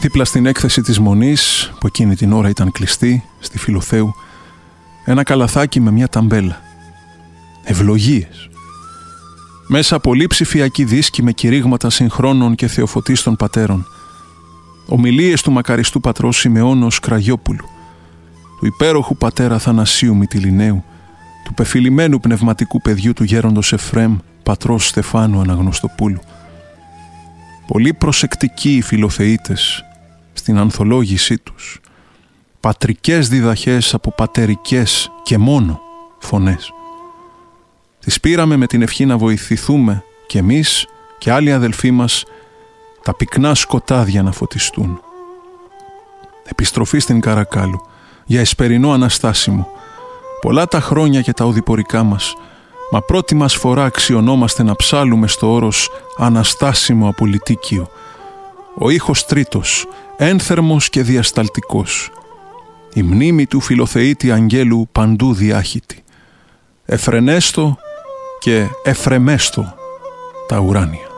Δίπλα στην έκθεση της Μονής, που εκείνη την ώρα ήταν κλειστή, στη Φιλοθέου, ένα καλαθάκι με μια ταμπέλα. Ευλογίες. Μέσα πολλοί ψηφιακοί δίσκοι με κηρύγματα συγχρόνων και θεοφωτίστων πατέρων. Ομιλίες του μακαριστού πατρός Σιμεώνος Κραγιόπουλου, του υπέροχου πατέρα Θανασίου Μυτιληναίου, του πεφυλημένου πνευματικού παιδιού του γέροντος Εφραίμ πατρός Στεφάνου Αναγνωστοπούλου. Πολύ προσεκτικοί οι φιλοθεήτες στην ανθολόγησή τους, πατρικές διδαχές από πατερικές και μόνο φωνές. Τις πήραμε με την ευχή να βοηθηθούμε κι εμείς και άλλοι αδελφοί μας τα πυκνά σκοτάδια να φωτιστούν. Επιστροφή στην Καρακάλου για εσπερινό αναστάσιμο. Πολλά τα χρόνια και τα οδηπορικά μας, μα πρώτη μας φορά αξιωνόμαστε να ψάλουμε στο όρος αναστάσιμο απολυτίκιο. Ο ήχος τρίτος, ένθερμος και διασταλτικός. Η μνήμη του φιλοθεήτη αγγέλου παντού διάχυτη. Εφρενέστο και εφρεμέστο τα ουράνια.